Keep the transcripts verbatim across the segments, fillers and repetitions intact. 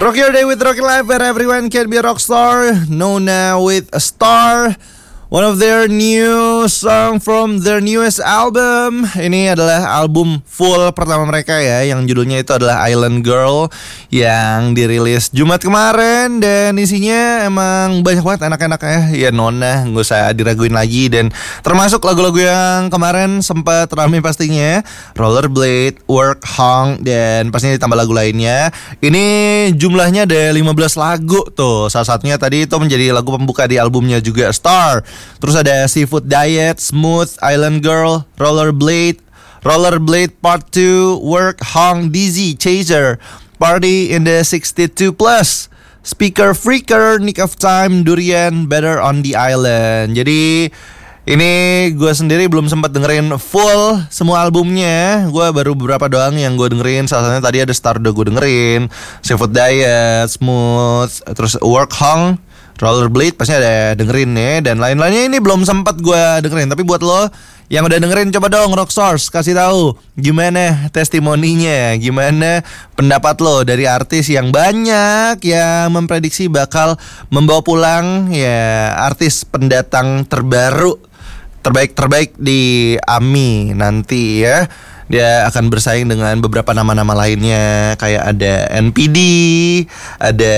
Rock your day with Rocky Life, where everyone can be a rock star. Nona with a star. One of their new song from their newest album. Ini adalah album full pertama mereka ya, yang judulnya itu adalah Island Girl, yang dirilis Jumat kemarin. Dan isinya emang banyak banget enak-enak ya. Ya Nona, gak usah diraguin lagi. Dan termasuk lagu-lagu yang kemarin sempat ramai pastinya, Rollerblade, Work, Hung, dan pastinya ditambah lagu lainnya. Ini jumlahnya ada lima belas lagu tuh. Salah satunya tadi itu menjadi lagu pembuka di albumnya juga, Star. Terus ada Seafood Diet, Smooth, Island Girl, Rollerblade, Rollerblade Part two, Work, Hung, Dizzy, Chaser, Party in the sixty-two plus, Speaker Freaker, Nick of Time, Durian, Better on the Island. Jadi ini gue sendiri belum sempat dengerin full semua albumnya. Gue baru beberapa doang yang gue dengerin. Salah satunya tadi ada Star udah gue dengerin, Seafood Diet, Smooth, terus Work, Hung, Rollerblade pasti ada dengerin ya. Dan lain-lainnya ini belum sempat gue dengerin. Tapi buat lo yang udah dengerin, coba dong Rockstars kasih tahu gimana testimoninya, gimana pendapat lo dari artis yang banyak yang memprediksi bakal membawa pulang ya artis pendatang terbaru, terbaik-terbaik di A M I nanti ya. Dia akan bersaing dengan beberapa nama-nama lainnya, kayak ada N P D, ada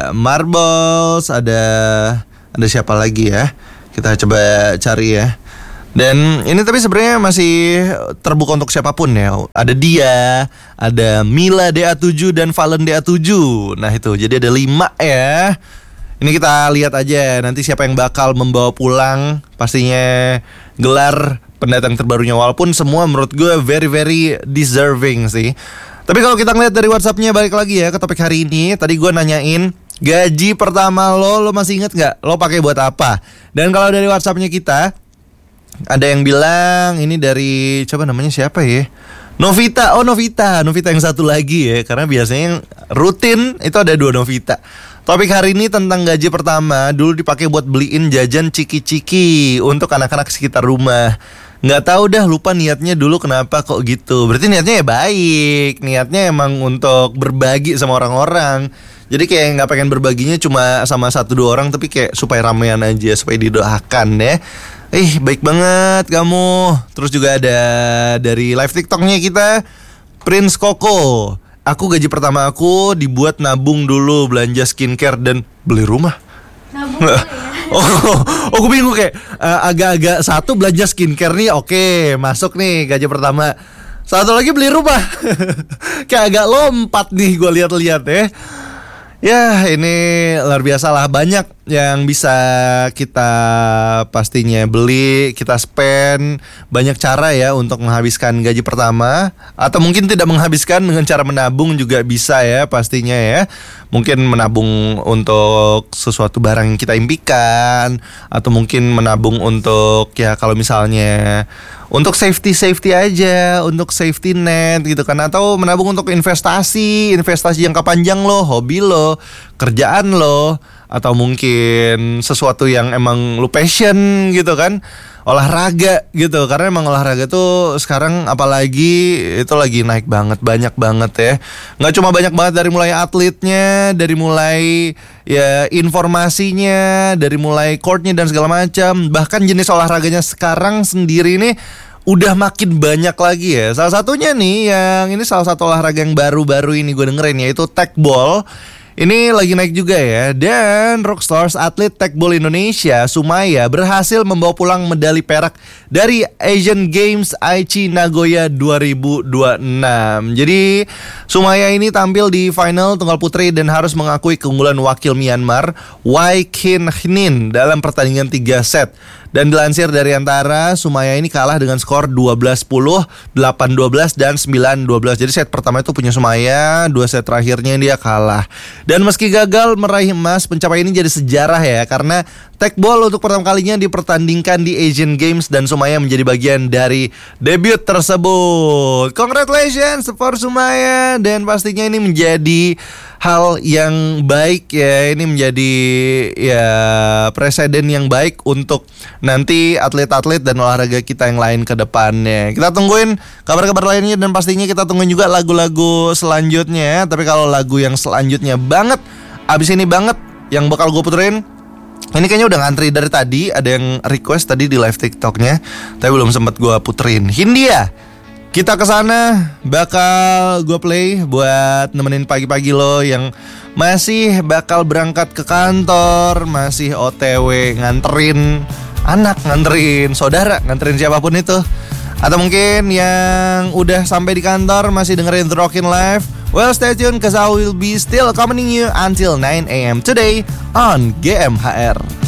Marbles, ada ada siapa lagi ya? Kita coba cari ya. Dan ini tapi sebenarnya masih terbuka untuk siapapun ya. Ada dia, ada Mila D A tujuh dan Valen D A tujuh. Nah itu, jadi ada lima ya. Ini kita lihat aja nanti siapa yang bakal membawa pulang pastinya gelar pendatang terbarunya. Walaupun semua menurut gue very very deserving sih. Tapi kalau kita ngeliat dari WhatsAppnya, balik lagi ya ke topik hari ini. Tadi gue nanyain gaji pertama lo, lo masih inget gak? Lo pakai buat apa? Dan kalau dari WhatsAppnya kita ada yang bilang ini dari, coba namanya siapa ya? Novita, oh Novita, Novita yang satu lagi ya. Karena biasanya yang rutin itu ada dua Novita. Topik hari ini tentang gaji pertama dulu dipakai buat beliin jajan ciki-ciki untuk anak-anak sekitar rumah. Nggak tahu dah, lupa niatnya dulu kenapa kok gitu. Berarti niatnya ya baik, niatnya emang untuk berbagi sama orang-orang. Jadi kayak nggak pengen berbaginya cuma sama satu dua orang, tapi kayak supaya ramean aja, supaya didoakan ya. Eh baik banget kamu. Terus juga ada dari live TikToknya kita, Prince Koko. Aku gaji pertama aku dibuat nabung dulu, belanja skincare dan beli rumah. Nabung ya? Oh, oh, gue bingung kayak uh, agak-agak satu belanja skincare nih, oke masuk nih gaji pertama. Satu lagi beli rumah. Kayak agak lompat nih gue lihat-lihat ya. Ya ini luar biasa lah, banyak yang bisa kita pastinya beli, kita spend, banyak cara ya untuk menghabiskan gaji pertama. Atau mungkin tidak menghabiskan, dengan cara menabung juga bisa ya pastinya ya. Mungkin menabung untuk sesuatu barang yang kita impikan, atau mungkin menabung untuk ya kalau misalnya untuk safety-safety aja, untuk safety net gitu kan. Atau menabung untuk investasi, investasi jangka panjang lo, hobi lo, kerjaan lo, atau mungkin sesuatu yang emang lu passion gitu kan, olahraga gitu. Karena emang olahraga tuh sekarang apalagi itu lagi naik banget, banyak banget ya. Nggak cuma banyak banget dari mulai atletnya, dari mulai ya informasinya, dari mulai courtnya dan segala macam. Bahkan jenis olahraganya sekarang sendiri nih udah makin banyak lagi ya. Salah satunya nih yang ini salah satu olahraga yang baru-baru ini gue dengerin, yaitu tekball. Ini lagi naik juga ya. Dan Rockstars atlet tekbol Indonesia Sumaya berhasil membawa pulang medali perak dari Asian Games Aichi Nagoya dua ribu dua puluh enam. Jadi Sumaya ini tampil di final tunggal putri dan harus mengakui keunggulan wakil Myanmar Wai Kin Hnin dalam pertandingan tiga set. Dan dilansir dari Antara, Sumaya ini kalah dengan skor dua belas sepuluh, delapan dua belas, dan sembilan dua belas. Jadi set pertama itu punya Sumaya, dua set terakhirnya dia kalah. Dan meski gagal meraih emas, pencapaian ini jadi sejarah ya, karena tekbol untuk pertama kalinya dipertandingkan di Asian Games dan Sumaya menjadi bagian dari debut tersebut. Congratulations for Sumaya, dan pastinya ini menjadi hal yang baik ya. Ini menjadi ya presiden yang baik untuk nanti atlet-atlet dan olahraga kita yang lain ke depannya. Kita tungguin kabar-kabar lainnya dan pastinya kita tungguin juga lagu-lagu selanjutnya. Tapi kalau lagu yang selanjutnya banget, abis ini banget yang bakal gue puterin, ini kayaknya udah ngantri dari tadi. Ada yang request tadi di live TikToknya, tapi belum sempat gue puterin. Hindia, kita kesana bakal gue play buat nemenin pagi-pagi lo yang masih bakal berangkat ke kantor, masih O T W nganterin anak, nganterin saudara, nganterin siapapun itu. Atau mungkin yang udah sampai di kantor masih dengerin The Rockin' Live. Well, stay tuned cause I will be still accompanying you until nine a.m. today on G M H R.